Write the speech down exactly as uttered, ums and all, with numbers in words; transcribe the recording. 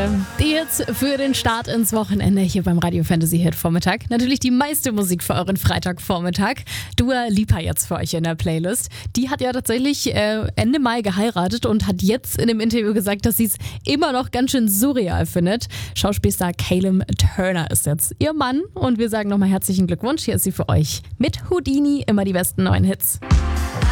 heute. Die Hits für den Start ins Wochenende hier beim Radio Fantasy Hit Vormittag. Natürlich die meiste Musik für euren Freitagvormittag. Dua Lipa jetzt für euch in der Playlist. Die hat ja tatsächlich äh, Ende Mai geheiratet und hat jetzt in dem Interview gesagt, dass sie es immer noch ganz schön surreal findet. Schauspielstar Calum Turner ist jetzt ihr Mann und wir sagen nochmal herzlichen Glückwunsch. Hier ist sie für euch mit Houdini, immer die besten neuen Hits.